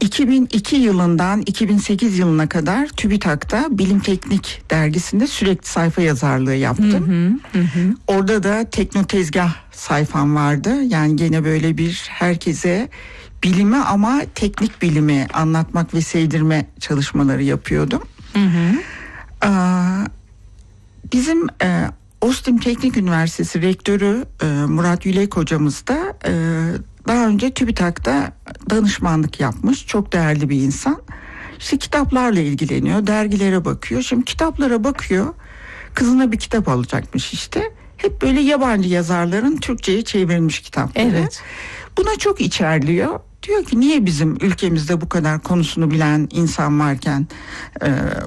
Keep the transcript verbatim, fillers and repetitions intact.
iki bin iki yılından iki bin sekiz yılına kadar TÜBİTAK'ta Bilim Teknik dergisinde sürekli sayfa yazarlığı yaptım. Hı hı, hı. Orada da Teknotezgah sayfam vardı. Yani gene böyle bir herkese bilimi ama teknik bilimi anlatmak ve sevdirme çalışmaları yapıyordum. Hı hı. Aa, bizim e, Ostim Teknik Üniversitesi Rektörü e, Murat Yülek hocamız da e, daha önce TÜBİTAK'ta danışmanlık yapmış. Çok değerli bir insan. İşte kitaplarla ilgileniyor, dergilere bakıyor. Şimdi kitaplara bakıyor. Kızına bir kitap alacakmış işte. Hep böyle yabancı yazarların Türkçe'ye çevrilmiş kitapları. Evet. Buna çok içerliyor. Diyor ki niye bizim ülkemizde bu kadar konusunu bilen insan varken e,